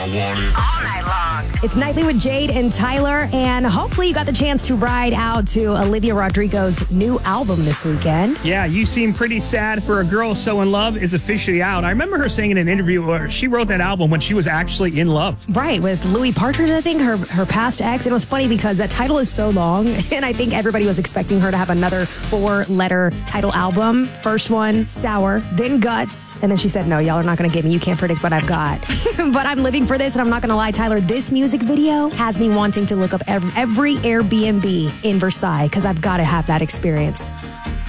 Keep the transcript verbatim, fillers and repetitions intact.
I want it all night long. It's Nightly with Jade and Tyler, and hopefully you got the chance to ride out to Olivia Rodrigo's new album this weekend. Yeah, You Seem Pretty Sad for a Girl So in Love is officially out. I remember her saying in an interview where she wrote that album when she was actually in love. Right, with Louis Partridge, I think, her, her past ex. It was funny because that title is so long, and I think everybody was expecting her to have another four-letter title album. First one, Sour, then Guts, and then she said, no, y'all are not going to get me. You can't predict what I've got. But I'm living for this, and I'm not going to lie, Tyler, this music video has me wanting to look up every, every Airbnb in Versailles because I've got to have that experience.